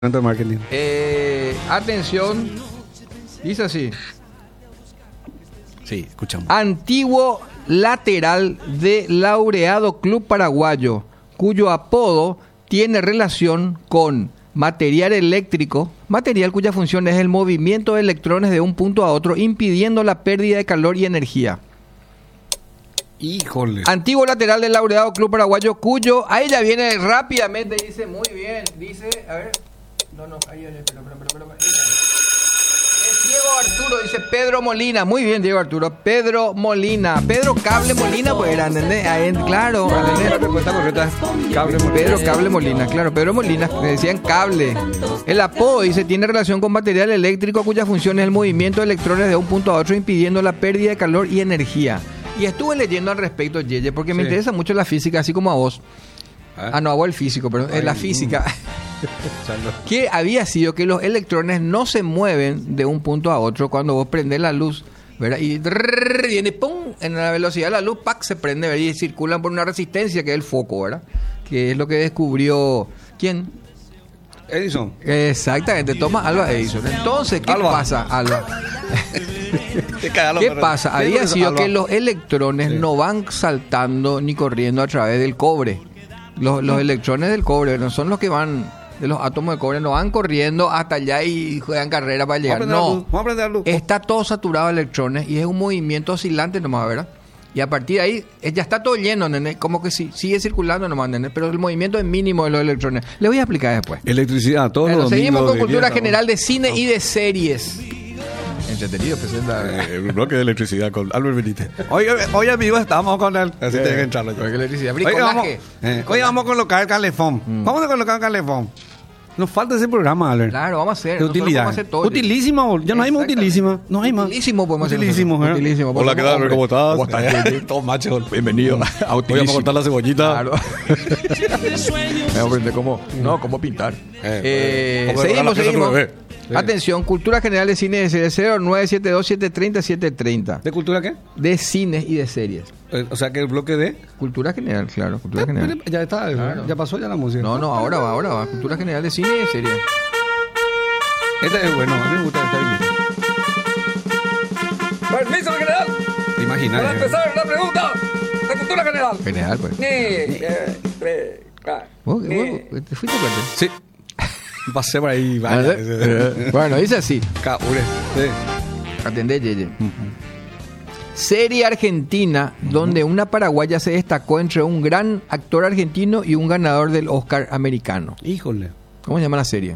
Marketing. Atención, dice así. Sí, escuchamos. Antiguo lateral de laureado club paraguayo, cuyo apodo tiene relación con material eléctrico, material cuya función es el movimiento de electrones de un punto a otro, impidiendo la pérdida de calor y energía. Híjole. Antiguo lateral del laureado club paraguayo, cuyo... Ahí ya viene rápidamente, dice, muy bien, dice, a ver... No, ahí, pero. Es Diego Arturo, dice Pedro Molina. Muy bien, Diego Arturo. Pedro Molina. Pedro Cable Molina, pues era, ¿entendés? Ahí, claro, ¿entendés? La respuesta correcta es Cable Molina. Pedro Cable Molina, claro. Pedro Molina, le decían cable. El apodo, dice, tiene relación con material eléctrico cuya función es el movimiento de electrones de un punto a otro, impidiendo la pérdida de calor y energía. Y estuve leyendo al respecto, Yeye, porque me interesa mucho la física, así como a vos. No, a vos el físico, pero es la física. Que había sido que los electrones no se mueven de un punto a otro cuando vos prendés la luz, ¿verdad? Y viene, ¡pum! En la velocidad de la luz, ¡pac! Se prende, ¿verdad? Y circulan por una resistencia que es el foco, ¿verdad? Que es lo que descubrió... ¿Quién? Edison. Exactamente, Thomas Alva Edison. Entonces, ¿qué pasa, Alba? ¿Qué pasa? Había sido que los electrones no van saltando ni corriendo a través del cobre. Los electrones del cobre no son los que van, de los átomos de cobre, no van corriendo hasta allá y juegan carrera para llegar. No, está todo saturado de electrones y es un movimiento oscilante nomás, ¿verdad? Y a partir de ahí ya está todo lleno, ¿entendés? Como que sigue circulando nomás, ¿entendés? Pero el movimiento es mínimo de los electrones. Les voy a explicar después. Electricidad, todos los seguimos con cultura general de cine y de series. Entretenido, presenta el bloque de electricidad con Albert Benítez. Hoy amigos, estamos con el... Así tiene que entrarlo ya. Electricidad, hoy vamos a colocar el calefón. Vamos a colocar el calefón. Nos falta ese programa, Albert. Claro, vamos a hacer. De utilidad. Vamos a hacer todo. Utilísimo, ya no hay más utilísima. No hay más. Utilísimo podemos hacer. Utilísimo. Hola, ¿qué tal, Albert? ¿Cómo estás? ¿Cómo estás? Todo macho. Bienvenido. Hoy vamos a cortar la cebollita. Claro. Vamos a aprender cómo pintar. Seguimos. Atención, cultura general de cine de series 0972730730. ¿De cultura qué? De cines y de series. O sea que el bloque de... Cultura general, claro, cultura general. Ya está, claro. Ya pasó ya la música. No, ahora va. Cultura general de cine y de series. Este es bueno, a mí me gusta esta. Permiso, general. ¿Te imaginas? Para empezar la pregunta de cultura general. General, pues. ¿Vos te fuiste fuerte? Sí. Pasé por ahí. Vaya. Bueno, dice así. Sí. Atendé, Yeye. Serie argentina donde una paraguaya se destacó entre un gran actor argentino y un ganador del Oscar americano. Híjole. ¿Cómo se llama la serie?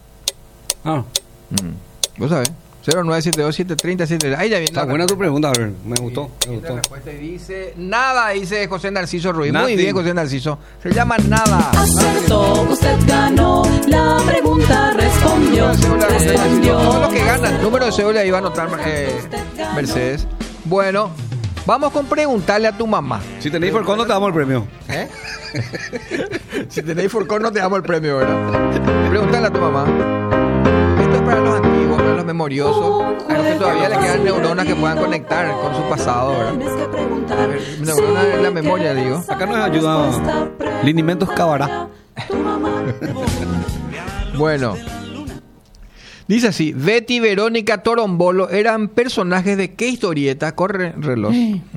¿Vos sabés? 0972730730. Ahí ya viene. Está buena tu pregunta, a ver. Me gustó. La respuesta dice nada, dice José Narciso Ruiz. Muy bien, José Narciso. Se llama nada. Acertó, usted ganó. La pregunta respondió. Todos los que ganan. Número de cédula ahí va a anotar Mercedes. Bueno, vamos con preguntarle a tu mamá. Si tenéis Forcón no te damos el premio. Si tenéis Forcón no te damos el premio, ¿verdad? Preguntarle a tu mamá. Esto es para los antiguos, para los memoriosos, a los que todavía le quedan neuronas que puedan conectar con su pasado, ¿verdad? Neuronas en la memoria, digo. Acá nos ayuda Linimentos Cabará. Bueno. Dice así, Betty y Verónica Torombolo eran personajes de ¿qué historieta? Corre reloj.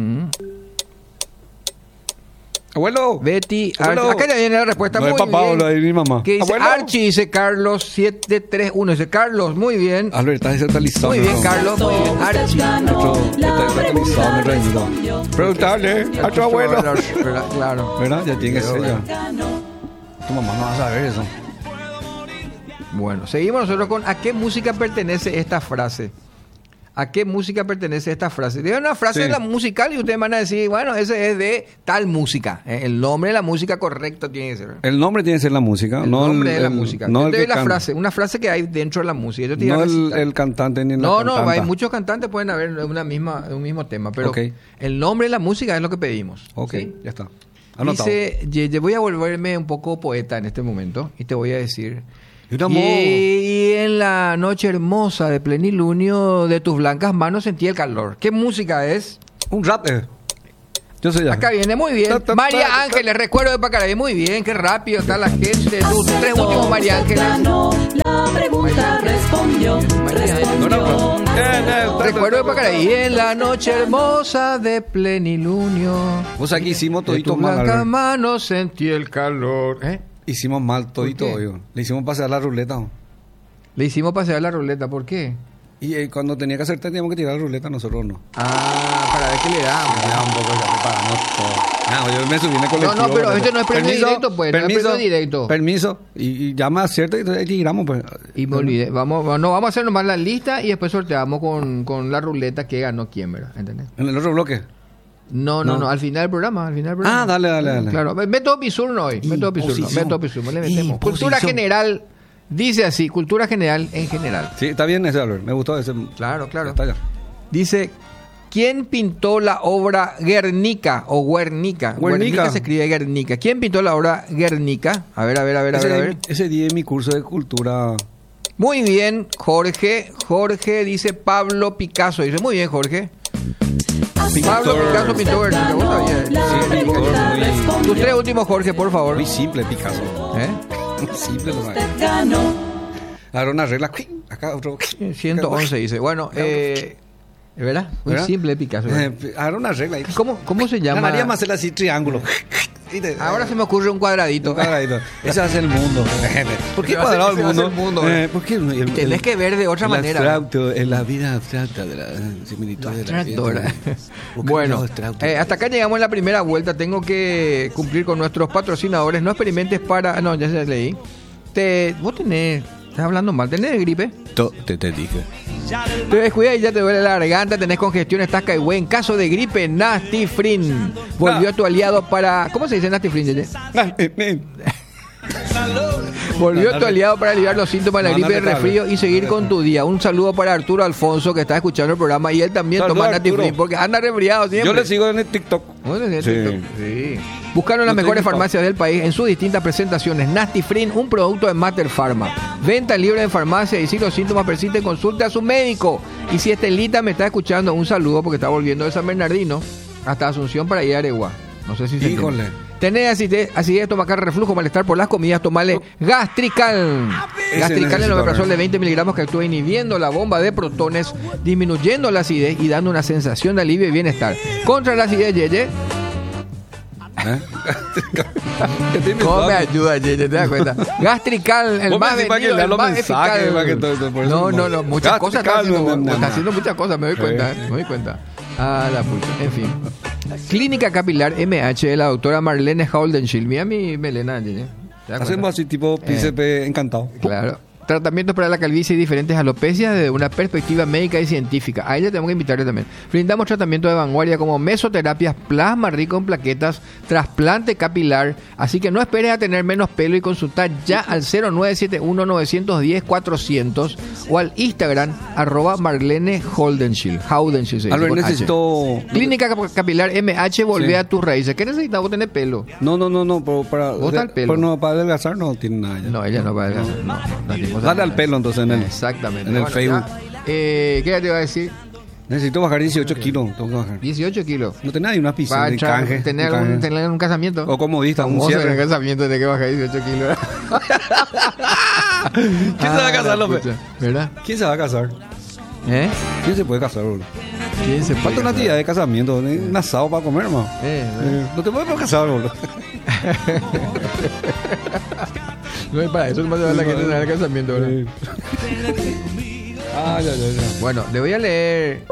Abuelo. Betty, abuelo. Acá ya viene la respuesta. No muy es papá, bien. o de mi mamá. Que dice Abuelo. Archie, dice Carlos 731. Dice Carlos, muy bien. Albert, estás desactualizado. Muy bien, Carlos, muy bien. Archie. Está desactualizado, mi reñido. Preguntarle a tu abuelo. Claro. ¿Verdad? Ya tiene que ser ya. Tu mamá no va a saber eso. Bueno, seguimos nosotros con ¿a qué música pertenece esta frase? ¿A qué música pertenece esta frase? Digo una frase de la musical y ustedes van a decir, bueno, ese es de tal música. El nombre de la música correcto tiene que ser. El nombre tiene que ser la música, el no nombre de la música. No yo te doy la frase, una frase que hay dentro de la música. Yo te no el cantante ni la cantante. No, hay muchos cantantes pueden haber un mismo tema, pero el nombre de la música es lo que pedimos. Ok, ¿sí? Ya está. Anotado. Dice, voy a volverme un poco poeta en este momento y te voy a decir... Y en la noche hermosa de plenilunio de tus blancas manos sentí el calor. ¿Qué música es? Un rap. Yo soy ya. Acá viene muy bien. María Ángeles, recuerdo de Pacaraí. Muy bien, qué rápido está la gente. Tus tres últimos, María Ángeles. Ganó, la pregunta respondió. Recuerdo de Pacaraí en la noche hermosa de plenilunio. Vos aquí hicimos De todito tu mal. blanca Albert. mano sentí el calor. Hicimos mal todito ¿Por qué? hoy. Le hicimos pasear la ruleta. ¿No? Le hicimos pasear la ruleta, ¿por qué? Y cuando tenía que hacer teníamos que tirar la ruleta, nosotros no. Para ver qué le damos. Ya un poco ya preparamos todo. Yo me subí en el colectivo. No, pero ¿verdad? esto no es premio directo, pues, no es premio directo. Permiso. Y ya me acierto y tiramos, pues. Y me olvidé. Vamos a hacer nomás la lista y después sorteamos con la ruleta que ganó quién, ¿verdad? ¿Entendés? En el otro bloque. No, al final del programa, Ah, dale. Claro, método Pisurno hoy. Método Pisurno. Le metemos. Cultura general, dice así, cultura general en general. Sí, está bien ese, Albert. Me gustó ese. Claro. Está ya. Dice, ¿quién pintó la obra Guernica o Guernica? Guernica se escribe Guernica. ¿Quién pintó la obra Guernica? A ver. Ese día en mi curso de cultura. Muy bien, Jorge. Jorge dice Pablo Picasso. Dice, muy bien, Jorge. Pablo Picasso pintó Guernica. ¿Vos sabías? Sí, pintor Tus tres últimos, Jorge, por favor. muy simple, Picasso. ¿Eh? Muy simple, nomás. Ganó. Ahora una regla. Acá otro. 111 dice. Bueno, ¿verdad? Muy ¿Verdad? simple Picasso. Ahora una regla. ahí. ¿Cómo se llama? Ganaría más así triángulo. Ahora se me ocurre un cuadradito. Ese hace el mundo. ¿Por qué Se hace- cuadrado el se hace mundo? el mundo, ¿Por qué? Tenés que ver de otra manera. En la vida abstracta de la similitud de la Abstracto, vida. ¿verdad? Busca Bueno, el lado abstracto. hasta acá llegamos en la primera vuelta. Tengo que cumplir con nuestros patrocinadores. No experimentes para... No, ya se leí. Vos tenés... Estás hablando mal. ¿Tenés gripe? Te dije. Te descuidas y ya te duele la garganta, tenés congestión, estás caigüe. En caso de gripe, Nastifrin volvió a tu aliado para... ¿Cómo se dice Nastifrin, Yeye? Volvió tu aliado para aliviar los síntomas de la gripe y el resfrío y seguir con tu día. Un saludo para Arturo Alfonso, que está escuchando el programa, y él también Saludo, toma Arturo. Nastifrin porque anda resfriado siempre. Yo le sigo en el TikTok. Bueno, en el Sí. TikTok. Sí. Buscaron las Yo mejores estoy farmacias del país en sus distintas presentaciones. Nastifrin, un producto de Mater Pharma. Venta libre en farmacia y si los síntomas persisten, consulte a su médico. Y si Estelita me está escuchando, un saludo porque está volviendo de San Bernardino hasta Asunción para ir a Aregua. No sé si se Híjole. entiende. Tenés acidez, estomacal, reflujo, malestar por las comidas, tomale Gastrical. Ese Gastrical necesito en omeprazol ver. de 20 miligramos que actúa inhibiendo la bomba de protones, disminuyendo la acidez y dando una sensación de alivio y bienestar. Contra la acidez, Yeye. ¿Cómo me ayuda, Yeye? ¿Te das cuenta? Gastrical, el Vos me más decís para que vendido, lea el los más mensajes, eficaz. para que por eso No, muchas cosas está Gastrical, haciendo. no. Está haciendo muchas cosas, me doy cuenta, me doy cuenta. Ah, la pucha, en fin. Clínica Capilar MH de la doctora Marlene Holdenschild. Mira mi melena, Yeye. ¿Te das Hacemos cuenta? así tipo príncipe encantado. Claro. Tratamientos para la calvicie y diferentes alopecias desde una perspectiva médica y científica. A ella tenemos que invitarle también. Brindamos tratamiento de vanguardia como mesoterapias, plasma rico en plaquetas, trasplante capilar. Así que no esperes a tener menos pelo y consultar ya al 0971-910-400 o al Instagram @Marlene Holdenschild. Holdenschild se dice, Albert, con H. necesito... Clínica Capilar MH, volvé Sí. a tus raíces. ¿Qué necesitas? Vos tenés pelo. No, pero para... Bota el pelo. Pero no, para adelgazar no tiene nada ya. No, ella no va a adelgazar. No tiene cosas Dale al malas. pelo entonces en el... Exactamente. en el Bueno, Facebook. ya, ¿qué te iba a decir? Necesito bajar 18 kilos. Tengo que bajar. 18 kilos. No tenés ahí una piscina Para de canje. tener, de canje. tener un casamiento. O comodista, un Famoso en el cierre. casamiento de que baja 18 kilos. ¿Quién se va a casar, la López? pucha, ¿verdad? ¿Quién se va a casar? ¿Eh? ¿Quién se puede casar, boludo? ¿Quién se Falta puede una casar? actividad de casamiento, un asado para comer, hermano. No te puedes casar, boludo. No es para eso, no va a la gente en el casamiento, ¿verdad? Ya. Bueno, le voy a leer.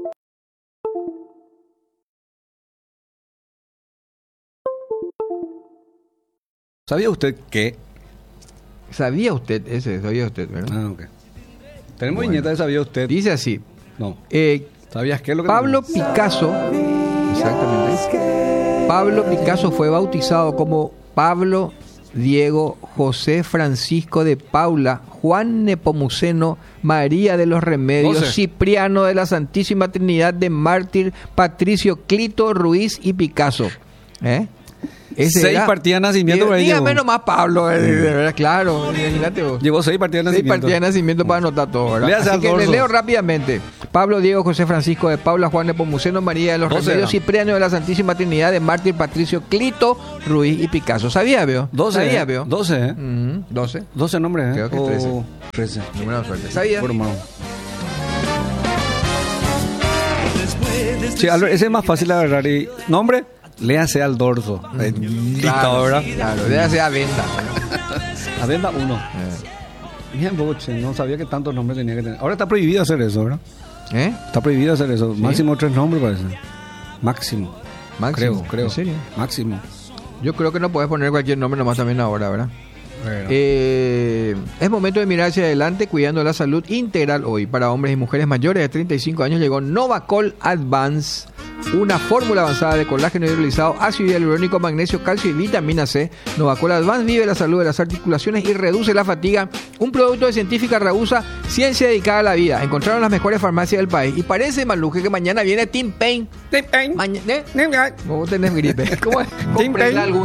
¿Sabía usted que? ¿Sabía usted ¿verdad? Ah, ok. Tenemos Bueno. viñeta de ¿sabía usted? Dice así. No. eh, ¿Sabías qué es lo que Pablo tenemos? Picasso, exactamente. Pablo Picasso fue bautizado como Pablo Diego José Francisco de Paula, Juan Nepomuceno, María de los Remedios, José. Cipriano de la Santísima Trinidad de Mártir, Patricio Clito Ruiz y Picasso. ¿Eh? Ese 6 era- partidas de nacimiento por ahí Dígame llevó. nomás Pablo, de verdad, claro, imagínate vos. Llevó 6 partidas de 6 nacimiento. partidas de nacimiento para anotar todo, ¿verdad? Léase Así al que le dorso. leo rápidamente. Pablo Diego José Francisco de Paula Juan de Pomuceno María de los 12 Remedios era. Cipriano de la Santísima Trinidad de Mártir Patricio Clito Ruiz y Picasso. ¿Sabía, veo? 12, ¿Sabía, veo? 12, 12. 12 nombres, Creo que 13. O 13. Número de suerte. ¿Sabía? Formado. Sí, Albert, ese es más fácil de agarrar. Y nombre, léase al dorso. Listo, ¿verdad? Claro, debe ser a venta. Adenda 1. Bien, boche, no sabía que tantos nombres tenía que tener. Ahora está prohibido hacer eso, ¿verdad? ¿Eh? Está prohibido hacer eso. Máximo 3 nombres, parece. Máximo. Máximo. Creo. ¿En serio? Máximo. Yo creo que no puedes poner cualquier nombre nomás también ahora, ¿verdad? Bueno. Es momento de mirar hacia adelante cuidando la salud integral hoy. Para hombres y mujeres mayores de 35 años llegó Novacol Advance, una fórmula avanzada de colágeno hidrolizado, ácido hialurónico, magnesio, calcio y vitamina C. Novacol Advance vive la salud de las articulaciones y reduce la fatiga. Un producto de Científica Rahusa, ciencia dedicada a la vida. Encontraron las mejores farmacias del país. Y parece, Maluje, que mañana viene Tim Payne. Vos tenés gripe. ¿Cómo es? Tim Payne. Comprela algún